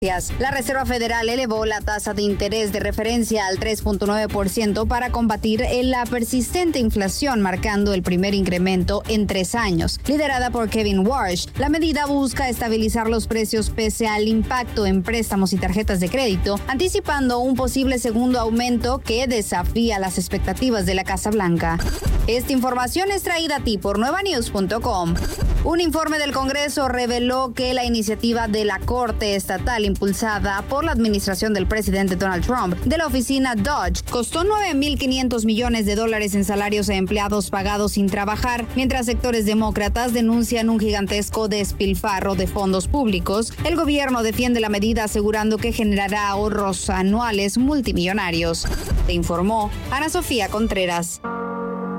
La Reserva Federal elevó la tasa de interés de referencia al 3.9% para combatir la persistente inflación, marcando el primer incremento en 3 años. Liderada por Kevin Warsh, la medida busca estabilizar los precios pese al impacto en préstamos y tarjetas de crédito, anticipando un posible segundo aumento que desafía las expectativas de la Casa Blanca. Esta información es traída a ti por nuevanews.com. Un informe del Congreso reveló que la iniciativa de la Corte Estatal impulsada por la administración del presidente Donald Trump de la oficina Dodge costó $9.500 millones en salarios a empleados pagados sin trabajar, mientras sectores demócratas denuncian un gigantesco despilfarro de fondos públicos. El gobierno defiende la medida asegurando que generará ahorros anuales multimillonarios. Te informó Ana Sofía Contreras.